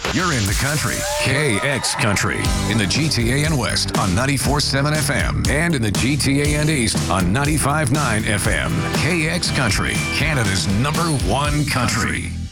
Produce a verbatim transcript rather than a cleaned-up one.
You're in the country. K X Country. In the G T A and West on ninety-four point seven F M. And in the G T A and East on ninety-five point nine F M. K X Country. Canada's number one country.